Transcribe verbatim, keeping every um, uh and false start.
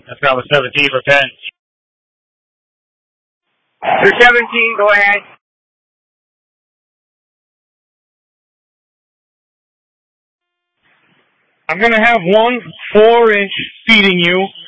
That's Bravo seventeen for ten. For seventeen, go ahead. I'm going to have one four inch feeding you